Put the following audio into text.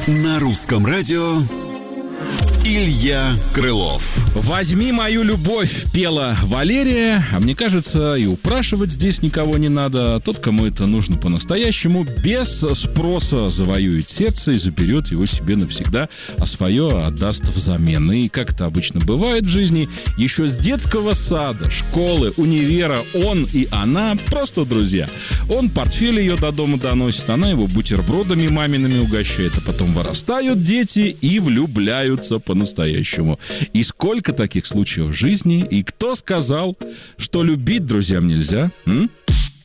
На русском радио Илья Крылов. «Возьми мою любовь» пела Валерия. А мне кажется, и упрашивать здесь никого не надо. Тот, кому это нужно по-настоящему, без спроса завоюет сердце и заберет его себе навсегда, а свое отдаст взамен. И как это обычно бывает в жизни, еще с детского сада, школы, универа он и она просто друзья. Он портфель ее до дома доносит, она его бутербродами мамиными угощает, а потом вырастают дети и влюбляются по-настоящему. И сколько таких случаев в жизни, и кто сказал, что любить друзьям нельзя?